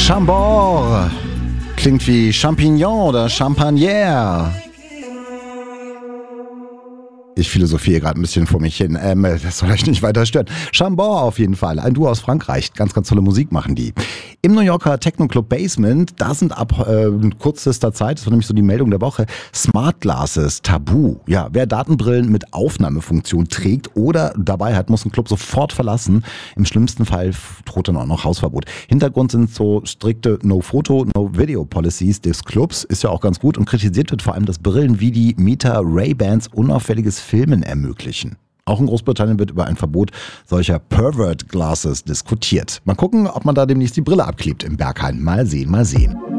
Chambord. Klingt wie Champignon oder Champagner. Ich philosophiere gerade ein bisschen vor mich hin. Das soll euch nicht weiter stören. Chambord auf jeden Fall. Ein Duo aus Frankreich. Ganz, ganz tolle Musik machen die. Im New Yorker Techno-Club Basement, da sind ab kürzester Zeit, das war nämlich so die Meldung der Woche, Smart Glasses tabu. Ja, wer Datenbrillen mit Aufnahmefunktion trägt oder dabei hat, muss den Club sofort verlassen. Im schlimmsten Fall droht dann auch noch Hausverbot. Hintergrund sind so strikte No-Photo, No-Video-Policies des Clubs. Ist ja auch ganz gut und kritisiert wird vor allem, dass Brillen wie die Meta Ray-Bans unauffälliges Filmen ermöglichen. Auch in Großbritannien wird über ein Verbot solcher Pervert Glasses diskutiert. Mal gucken, ob man da demnächst die Brille abklebt im Berghain. Mal sehen, mal sehen.